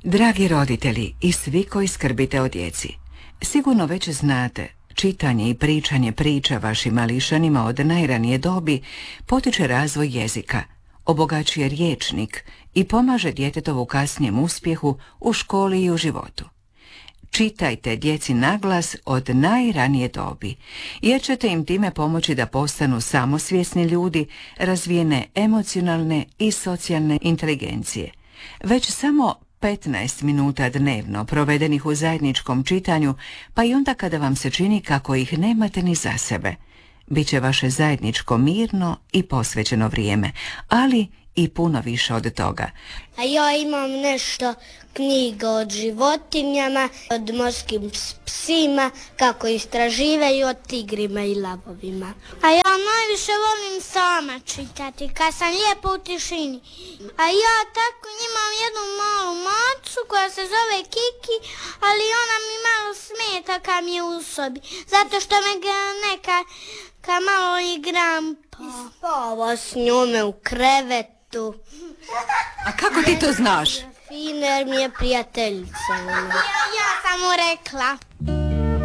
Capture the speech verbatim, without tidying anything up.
Dragi roditelji i svi koji skrbite o djeci, sigurno već znate, čitanje i pričanje priča vašim mališanima od najranije dobi potiče razvoj jezika, obogaćuje riječnik i pomaže djetetovu kasnijem uspjehu u školi i u životu. Čitajte djeci naglas od najranije dobi, jer ćete im time pomoći da postanu samosvjesni ljudi, razvijene emocionalne i socijalne inteligencije. Već samo petnaest minuta dnevno provedenih u zajedničkom čitanju, pa i onda kada vam se čini kako ih nemate ni za sebe, bit će vaše zajedničko mirno i posvećeno vrijeme, ali i puno više od toga. A ja imam nešto knjiga od životinjama, od morskim psima, kako istraživaju, od tigrima i lavovima. A ja najviše volim sama čitati, kad sam lijepo u tišini. A ja tako imam jednu malu macu koja se zove Kiki, ali ona mi malo smeta kad mi je u sobi, zato što me ga neka ka malo igram pa spava s njome u krevetu. A kako ti to znaš? Fina jer mi je prijateljica. Ja, ja sam mu rekla.